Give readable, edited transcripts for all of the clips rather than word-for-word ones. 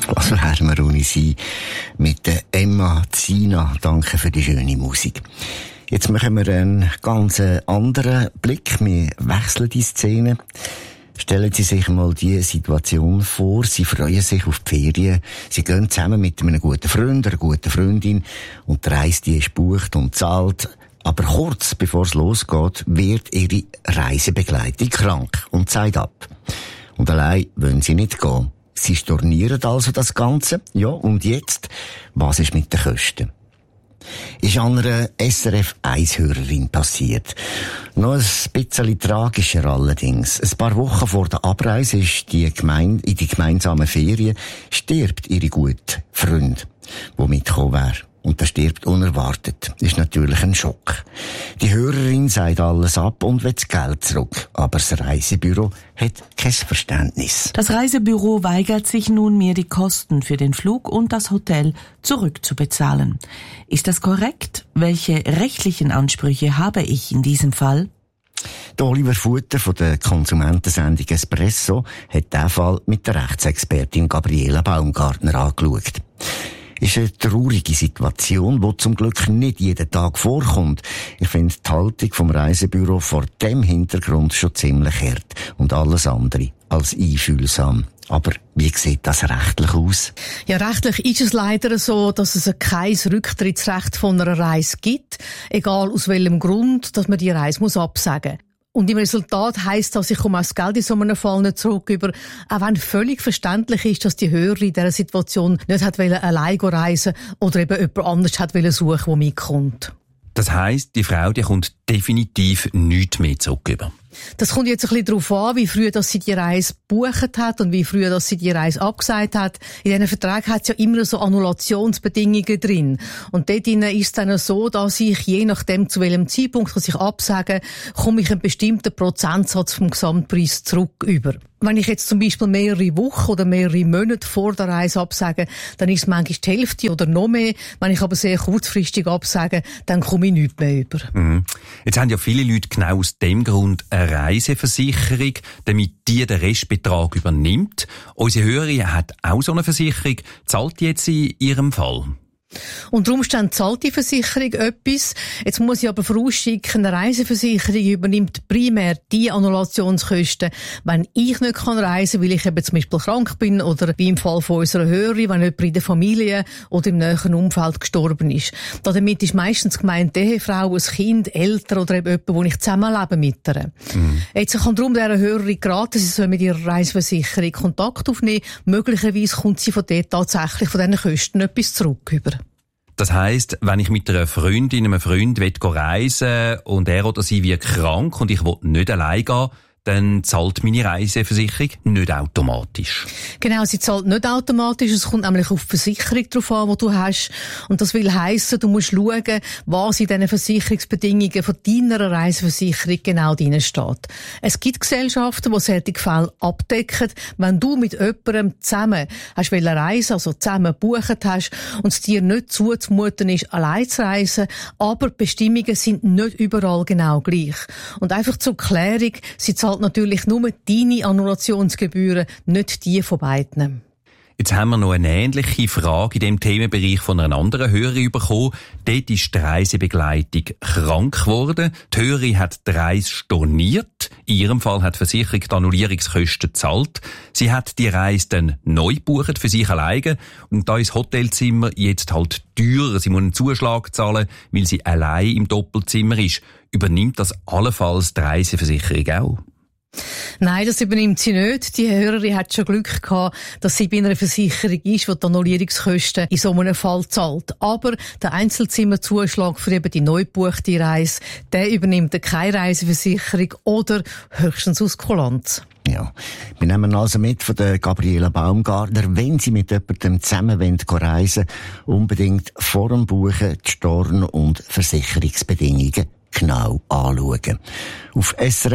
Was wären wir ohne sie? Mit der Emma Zina. Danke für die schöne Musik. Jetzt machen wir einen ganz anderen Blick. Wir wechseln die Szene. Stellen Sie sich mal die Situation vor. Sie freuen sich auf die Ferien. Sie gehen zusammen mit einem guten Freund, einer guten Freundin und die Reise, die ist gebucht und zahlt. Aber kurz bevor es losgeht, wird ihre Reisebegleitung krank und sagt ab. Und allein wollen sie nicht gehen. Sie stornieren also das Ganze. Ja, und jetzt? Was ist mit den Kosten? Ist an einer SRF-1-Hörerin passiert. Noch ein bisschen tragischer allerdings. Ein paar Wochen vor der Abreise in die gemeinsamen Ferien stirbt ihre gute Freund, der mitgekommen wäre. Und der stirbt unerwartet. Ist natürlich ein Schock. Die Hörerin sagt alles ab und will das Geld zurück. Aber das Reisebüro hat kein Verständnis. Das Reisebüro weigert sich nun, mir die Kosten für den Flug und das Hotel zurückzubezahlen. Ist das korrekt? Welche rechtlichen Ansprüche habe ich in diesem Fall? Der Oliver Futter von der Konsumentensendung Espresso hat diesen Fall mit der Rechtsexpertin Gabriela Baumgartner angeschaut. Ist eine traurige Situation, die zum Glück nicht jeden Tag vorkommt. Ich finde die Haltung vom Reisebüro vor dem Hintergrund schon ziemlich hart und alles andere als einfühlsam. Aber wie sieht das rechtlich aus? Ja, rechtlich ist es leider so, dass es kein Rücktrittsrecht von einer Reise gibt, egal aus welchem Grund, dass man die Reise absagen muss. Und im Resultat heisst das, ich komme auch das Geld in so einem Fall nicht zurück über, auch wenn völlig verständlich ist, dass die Hörerin in dieser Situation nicht hat allein reisen oder eben jemand anders hat suchen, der mitkommt. Das heisst, die Frau, die kommt definitiv nichts mehr zurück über. Das kommt jetzt ein bisschen darauf an, wie früh dass sie die Reise gebucht hat und wie früh dass sie die Reise abgesagt hat. In diesen Verträgen hat es ja immer so Annulationsbedingungen drin. Und dort ist es dann so, dass ich je nachdem, zu welchem Zeitpunkt ich absage, komme ich einen bestimmten Prozentsatz vom Gesamtpreis zurück über. Wenn ich jetzt zum Beispiel mehrere Wochen oder mehrere Monate vor der Reise absage, dann ist es manchmal die Hälfte oder noch mehr. Wenn ich aber sehr kurzfristig absage, dann komme ich nichts mehr über. Jetzt haben ja viele Leute genau aus dem Grund eine Reiseversicherung, damit die den Restbetrag übernimmt. Unsere Hörerin hat auch so eine Versicherung. Zahlt die jetzt in ihrem Fall? Unter Umständen zahlt die Versicherung etwas. Jetzt muss ich aber vorausschicken, eine Reiseversicherung übernimmt primär die Annulationskosten, wenn ich nicht reisen kann, weil ich eben zum Beispiel krank bin oder wie im Fall von unserer Hörerin, wenn jemand in der Familie oder im näheren Umfeld gestorben ist. Damit ist meistens gemeint die Ehefrau, ein Kind, Eltern oder eben jemand, wo ich zusammenlebe mit ihr. Jetzt kann darum dieser Hörerin geraten, sie soll mit ihrer Reiseversicherung Kontakt aufnehmen. Möglicherweise kommt sie von dort tatsächlich von diesen Kosten etwas zurück über. Das heisst, wenn ich mit einer Freundin, einem Freund reisen will und er oder sie wird krank und ich will nicht allein gehen, dann zahlt meine Reiseversicherung nicht automatisch. Genau, sie zahlt nicht automatisch. Es kommt nämlich auf die Versicherung drauf an, die du hast. Und das will heissen, du musst schauen, was in diesen Versicherungsbedingungen von deiner Reiseversicherung genau drin steht. Es gibt Gesellschaften, die solche Fälle abdecken. Wenn du mit jemandem zusammen hast reisen, also zusammen gebucht hast und es dir nicht zuzumuten ist, allein zu reisen, aber die Bestimmungen sind nicht überall genau gleich. Und einfach zur Klärung, sie zahlt natürlich nur deine Annulationsgebühren, nicht die von beiden. Jetzt haben wir noch eine ähnliche Frage in dem Themenbereich von einer anderen Hörerin bekommen. Dort ist die Reisebegleitung krank geworden. Die Hörerin hat die Reise storniert. In ihrem Fall hat die Versicherung die Annullierungskosten gezahlt. Sie hat die Reise dann neu gebucht für sich alleine. Und da ist das Hotelzimmer jetzt halt teurer. Sie muss einen Zuschlag zahlen, weil sie allein im Doppelzimmer ist. Übernimmt das allenfalls die Reiseversicherung auch? Nein, das übernimmt sie nicht. Die Hörerin hat schon Glück gehabt, dass sie bei einer Versicherung ist, die die Annullierungskosten in so einem Fall zahlt. Aber der Einzelzimmerzuschlag für eben die neu gebuchte Reise, der übernimmt keine Reiseversicherung oder höchstens aus Kulanz. Ja, wir nehmen also mit von der Gabriela Baumgartner, wenn Sie mit jemandem zusammen reisen wollen, unbedingt vor dem Buchen die Storn- und Versicherungsbedingungen genau anschauen. Auf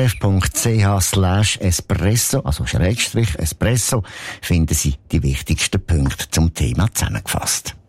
srf.ch/espresso, also /espresso, finden Sie die wichtigsten Punkte zum Thema zusammengefasst.